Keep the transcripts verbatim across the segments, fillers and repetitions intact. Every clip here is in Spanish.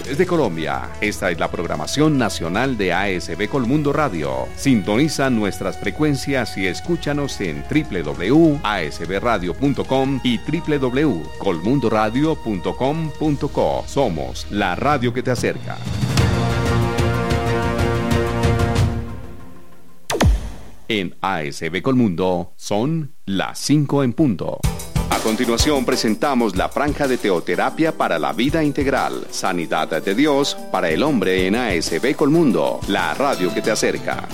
Desde Colombia, esta es la programación nacional de A S B Colmundo Radio. Sintoniza nuestras frecuencias y escúchanos en doble u doble u doble u punto a s b radio punto com y doble u doble u doble u punto colmundo radio punto com punto co. Somos la radio que te acerca. En A S B Colmundo son las cinco en punto. A continuación presentamos la franja de teoterapia para la vida integral, sanidad de Dios para el hombre en A S B Colmundo, la radio que te acerca.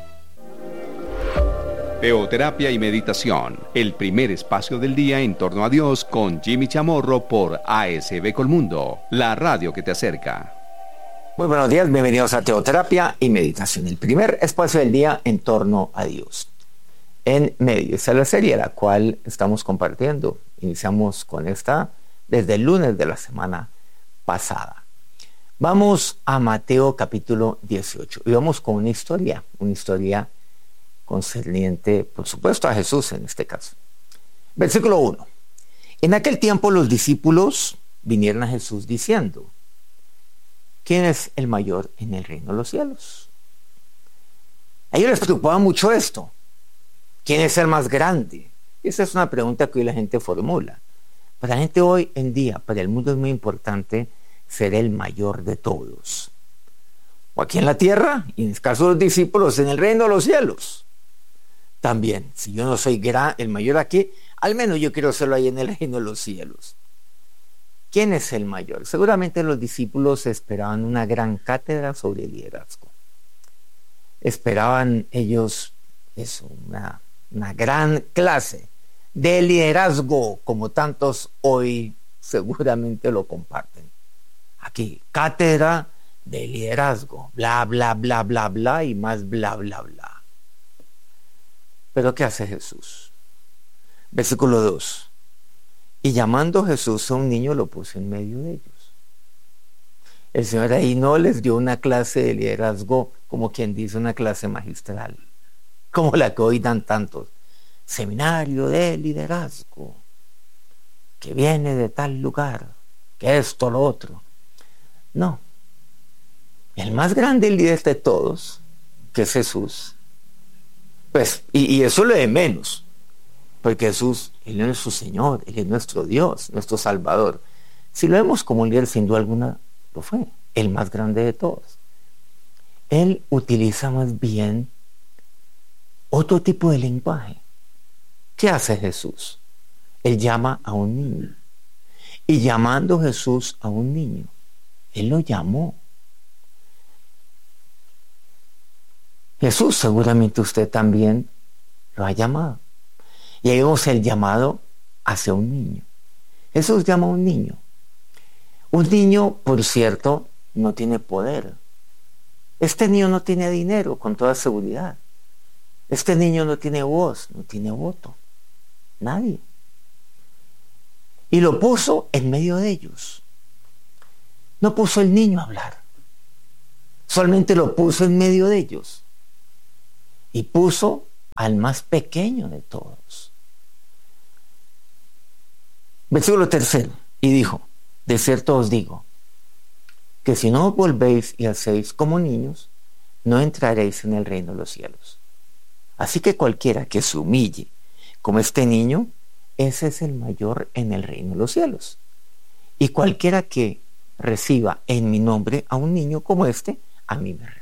Teoterapia y meditación, el primer espacio del día en torno a Dios con Jimmy Chamorro por A S B Colmundo, la radio que te acerca. Muy buenos días, bienvenidos a Teoterapia y Meditación, el primer espacio del día en torno a Dios. En medio, esta es la serie la cual estamos compartiendo. Iniciamos con esta desde el lunes de la semana pasada. Vamos a Mateo capítulo dieciocho y vamos con una historia, una historia concerniente, por supuesto, a Jesús en este caso. Versículo uno. En aquel tiempo los discípulos vinieron a Jesús diciendo: ¿quién es el mayor en el reino de los cielos? A ellos les preocupaba mucho esto. ¿Quién es el más grande? Esa es una pregunta que hoy la gente formula. Para la gente hoy en día, para el mundo es muy importante ser el mayor de todos. O aquí en la tierra, y en el caso de los discípulos, en el reino de los cielos. También, si yo no soy gran, el mayor aquí, al menos yo quiero serlo ahí en el reino de los cielos. ¿Quién es el mayor? Seguramente los discípulos esperaban una gran cátedra sobre el liderazgo. Esperaban ellos eso, una... una gran clase de liderazgo, como tantos hoy seguramente lo comparten. Aquí, cátedra de liderazgo, bla, bla, bla, bla, bla, y más bla, bla, bla. Pero ¿qué hace Jesús? Versículo dos. Y llamando Jesús a un niño, lo puso en medio de ellos. El Señor ahí no les dio una clase de liderazgo, como quien dice una clase magistral, como la que hoy dan tantos, seminario de liderazgo, que viene de tal lugar, que esto, lo otro. No. El más grande líder de todos, que es Jesús, pues, y, y eso es lo de menos, porque Jesús, Él es su Señor, Él es nuestro Dios, nuestro Salvador. Si lo vemos como un líder, sin duda alguna, lo fue, el más grande de todos. Él utiliza más bien otro tipo de lenguaje. ¿Qué hace Jesús? Él llama a un niño. Y llamando Jesús a un niño, Él lo llamó. Jesús, seguramente usted también lo ha llamado. Y ahí vemos el llamado hacia un niño. Jesús llama a un niño. Un niño, por cierto, no tiene poder. Este niño no tiene dinero, con toda seguridad. Este niño no tiene voz, no tiene voto. Nadie. Y lo puso en medio de ellos. No puso el niño a hablar. Solamente lo puso en medio de ellos. Y puso al más pequeño de todos. Versículo tercero. Y dijo: de cierto os digo, que si no os volvéis y hacéis como niños, no entraréis en el reino de los cielos. Así que cualquiera que se humille como este niño, ese es el mayor en el reino de los cielos. Y cualquiera que reciba en mi nombre a un niño como este, a mí me recibe.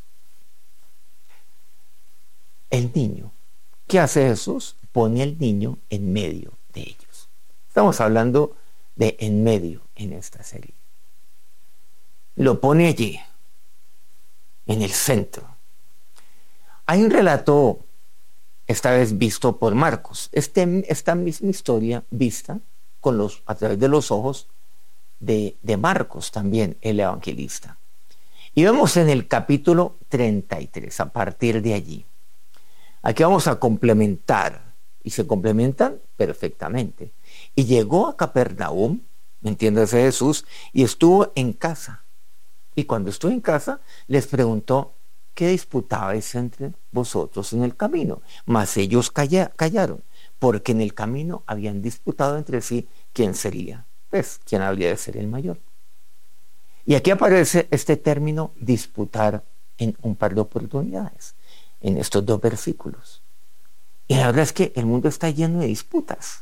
El niño, ¿qué hace Jesús? Pone al niño en medio de ellos. Estamos hablando de en medio en esta serie. Lo pone allí, en el centro. Hay un relato, esta vez visto por Marcos, este, esta misma historia vista con los, a través de los ojos de, de Marcos también, el evangelista. Y vemos en el capítulo treinta y tres, a partir de allí. Aquí vamos a complementar, y se complementan perfectamente. Y llegó a Capernaum, entiéndase Jesús, y estuvo en casa. Y cuando estuvo en casa, les preguntó: ¿qué disputabais entre vosotros en el camino? Mas ellos calla, callaron, porque en el camino habían disputado entre sí quién sería, pues, quién habría de ser el mayor. Y aquí aparece este término disputar en un par de oportunidades, en estos dos versículos. Y la verdad es que el mundo está lleno de disputas.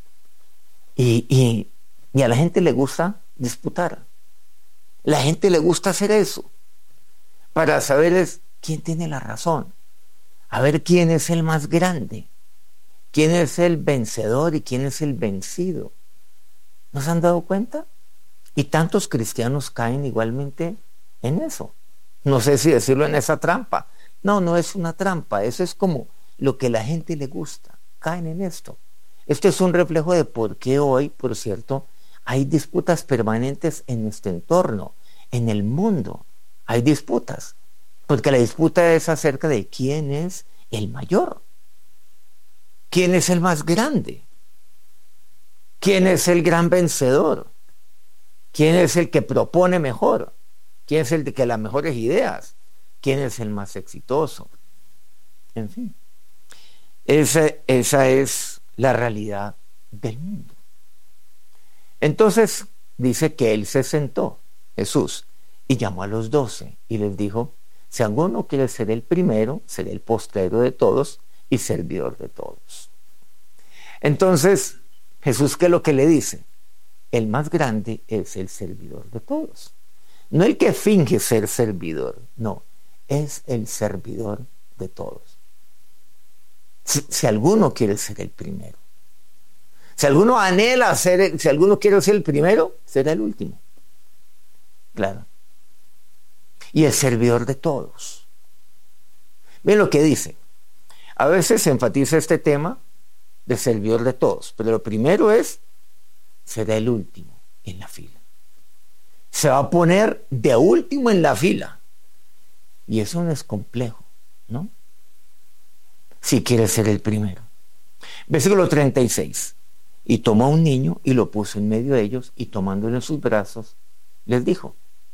Y, y, y a la gente le gusta disputar. La gente le gusta hacer eso. Para saber es quién tiene la razón. A ver quién es el más grande. Quién es el vencedor y quién es el vencido. ¿No se han dado cuenta? Y tantos cristianos caen igualmente en eso. No sé si decirlo en esa trampa. No, no es una trampa. Eso es como lo que a la gente le gusta. Caen en esto. Esto es un reflejo de por qué hoy, por cierto, hay disputas permanentes en nuestro entorno, en el mundo. Hay disputas. Porque la disputa es acerca de quién es el mayor. ¿Quién es el más grande? ¿Quién es el gran vencedor? ¿Quién es el que propone mejor? ¿Quién es el de que las mejores ideas? ¿Quién es el más exitoso? En fin, esa, esa es la realidad del mundo. Entonces dice que él se sentó, Jesús, y llamó a los doce y les dijo: si alguno quiere ser el primero, seré el postrero de todos y servidor de todos. Entonces, Jesús, ¿qué es lo que le dice? El más grande es el servidor de todos. No el que finge ser servidor, no, es el servidor de todos. Si, si alguno quiere ser el primero, si alguno anhela ser, el, si alguno quiere ser el primero, será el último. Claro. Y el servidor de todos. Ven lo que dice. A veces se enfatiza este tema de servidor de todos, pero lo primero es, será el último en la fila. Se va a poner de último en la fila. Y eso no es complejo, ¿no? Si quiere ser el primero. Versículo treinta y seis. Y tomó a un niño y lo puso en medio de ellos, y tomándolo en sus brazos, les dijo: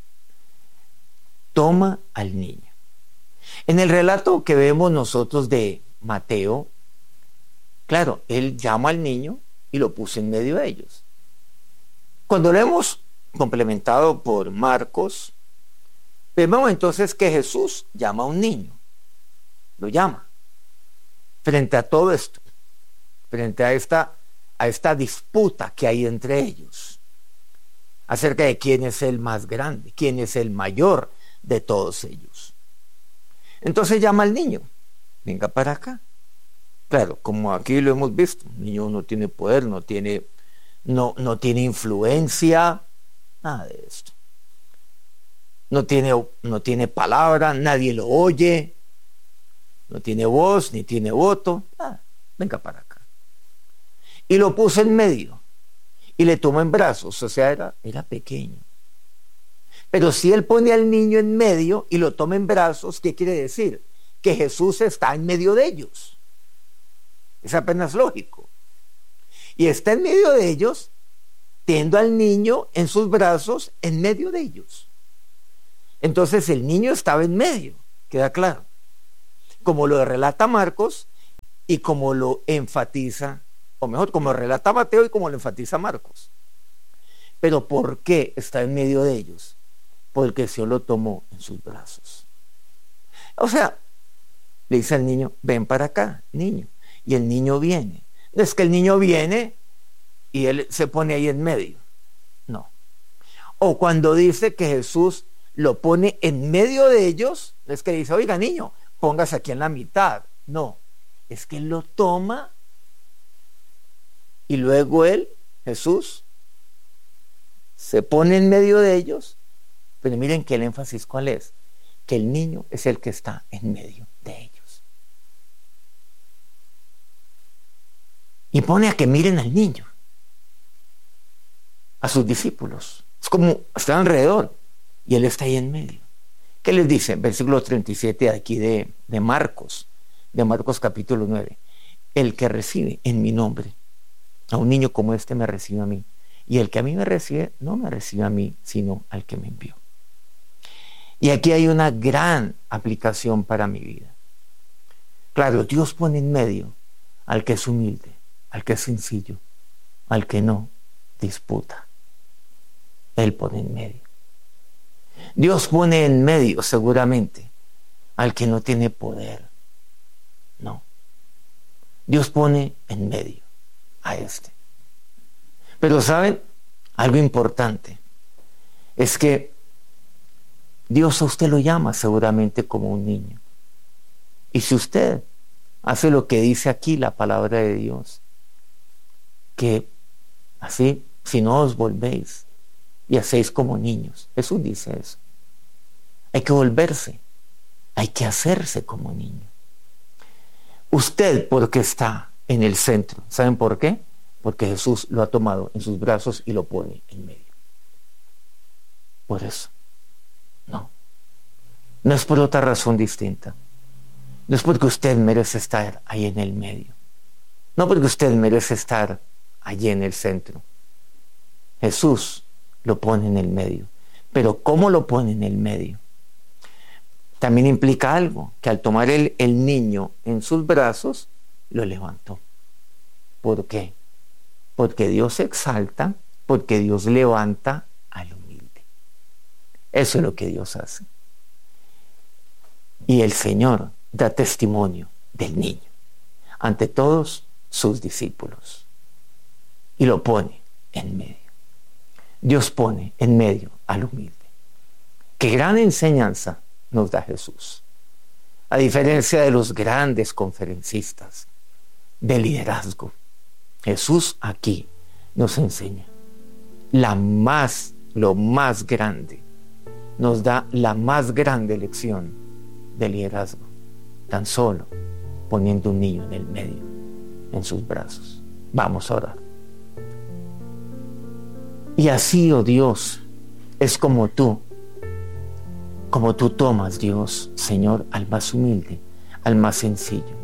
toma al niño. En el relato que vemos nosotros de Mateo, claro, él llama al niño y lo puso en medio de ellos. Cuando lo hemos complementado por Marcos, vemos entonces que Jesús llama a un niño, lo llama. Frente a todo esto, frente a esta, a esta disputa que hay entre ellos, acerca de quién es el más grande, quién es el mayor de todos ellos. Entonces llama al niño: venga para acá. Claro, como aquí lo hemos visto, el niño no tiene poder, no tiene, no, no tiene influencia, nada de esto. No tiene, no tiene palabra, nadie lo oye, no tiene voz, ni tiene voto, nada. Venga para acá. Y lo puso en medio, y le tomó en brazos, o sea, era, era pequeño. Pero si él pone al niño en medio y lo toma en brazos, ¿qué quiere decir? Que Jesús está en medio de ellos. Es apenas lógico. Y está en medio de ellos, teniendo al niño en sus brazos, en medio de ellos. Entonces el niño estaba en medio, queda claro. Como lo relata Marcos y como lo enfatiza, o mejor, como lo relata Mateo y como lo enfatiza Marcos. Pero ¿por qué está en medio de ellos? Porque el Señor lo tomó en sus brazos. O sea, le dice al niño: ven para acá, niño. Y el niño viene. No es que el niño viene y él se pone ahí en medio. No. O cuando dice que Jesús lo pone en medio de ellos, no es que dice: oiga, niño, póngase aquí en la mitad. No. Es que él lo toma y luego él, Jesús, se pone en medio de ellos. Pero miren que el énfasis cuál es, que el niño es el que está en medio de ellos. Y pone a que miren al niño, a sus discípulos. Es como están alrededor y él está ahí en medio. ¿Qué les dice? Versículo treinta y siete aquí de, de Marcos, de Marcos capítulo nueve. El que recibe en mi nombre a un niño como este me recibe a mí. Y el que a mí me recibe, no me recibe a mí, sino al que me envió. Y aquí hay una gran aplicación para mi vida. Claro, Dios pone en medio al que es humilde, al que es sencillo, al que no disputa. Él pone en medio. Dios pone en medio seguramente al que no tiene poder. No. Dios pone en medio a este. Pero ¿saben? Algo importante es que Dios a usted lo llama seguramente como un niño. Y si usted hace lo que dice aquí la palabra de Dios, que así, si no os volvéis y hacéis como niños, Jesús dice eso. Hay que volverse, hay que hacerse como niño. Usted, porque está en el centro, ¿saben por qué? Porque Jesús lo ha tomado en sus brazos y lo pone en medio. Por eso. No. No es por otra razón distinta. No es porque usted merece estar ahí en el medio. No porque usted merece estar allí en el centro. Jesús lo pone en el medio. Pero ¿cómo lo pone en el medio? También implica algo, que al tomar el, el niño en sus brazos, lo levantó. ¿Por qué? Porque Dios exalta, porque Dios levanta al humilde. Eso es lo que Dios hace. Y el Señor da testimonio del niño ante todos sus discípulos y lo pone en medio. Dios pone en medio al humilde. Qué gran enseñanza nos da Jesús. A diferencia de los grandes conferencistas de liderazgo, Jesús aquí nos enseña la más, lo más grande, nos da la más grande lección de liderazgo, tan solo poniendo un niño en el medio, en sus brazos. Vamos a orar. Y así, oh Dios, es como tú, como tú tomas, Dios, Señor, al más humilde, al más sencillo.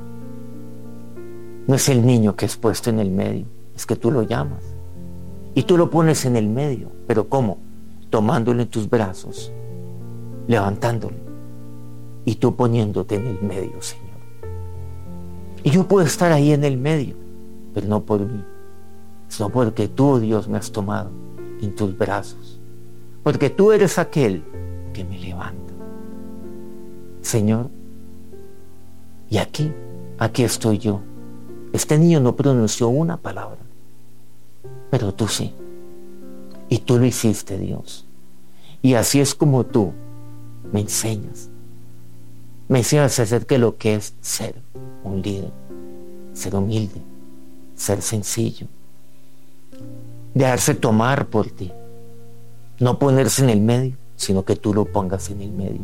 No es el niño que es puesto en el medio, es que tú lo llamas y tú lo pones en el medio. ¿Pero cómo? Tomándolo en tus brazos, levantándolo y tú poniéndote en el medio, Señor. Y yo puedo estar ahí en el medio, pero no por mí, sino porque tú, Dios, me has tomado en tus brazos, porque tú eres aquel que me levanta, Señor. Y aquí, aquí estoy yo. Este niño no pronunció una palabra, pero tú sí. Y tú lo hiciste, Dios. Y así es como tú me enseñas. Me enseñas a hacer que lo que es ser un líder, ser humilde, ser sencillo, dejarse tomar por ti, no ponerse en el medio, sino que tú lo pongas en el medio.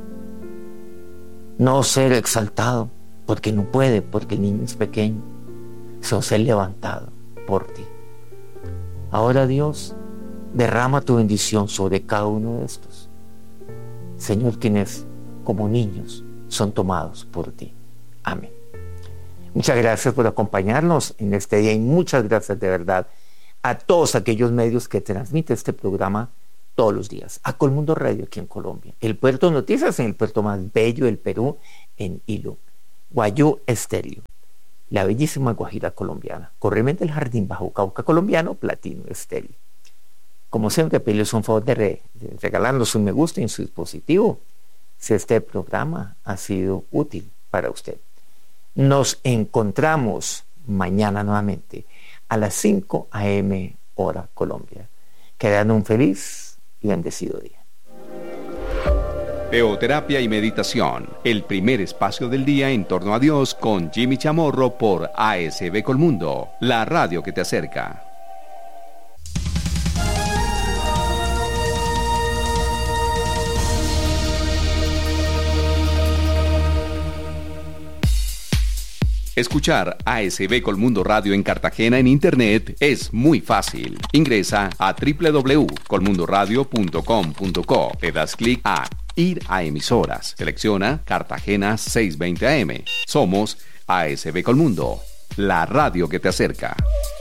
No ser exaltado, porque no puede, porque el niño es pequeño, sino ser levantado por ti. Ahora, Dios, derrama tu bendición sobre cada uno de estos, Señor, quienes como niños son tomados por ti. Amén. Muchas gracias por acompañarnos en este día y muchas gracias de verdad a todos aquellos medios que transmiten este programa todos los días. A Colmundo Radio aquí en Colombia, el Puerto Noticias en el puerto más bello del Perú, en Hilo, Guayú Estéreo, la bellísima Guajira colombiana, Corriente del Jardín Bajo Cauca colombiano, Platino Estéreo. Como siempre, pedirles un favor de, re, de regalarnos un me gusta en su dispositivo si este programa ha sido útil para usted. Nos encontramos mañana nuevamente a las cinco a eme hora Colombia. Que tengan un feliz y bendecido día. Teoterapia y meditación, el primer espacio del día en torno a Dios con Jimmy Chamorro por A S B Colmundo, la radio que te acerca. Escuchar A S B Colmundo Radio en Cartagena en Internet es muy fácil. Ingresa a doble u doble u doble u punto colmundo radio punto com punto co. Le das clic a Ir a emisoras. Selecciona Cartagena seiscientos veinte A M. Somos A S B Colmundo, la radio que te acerca.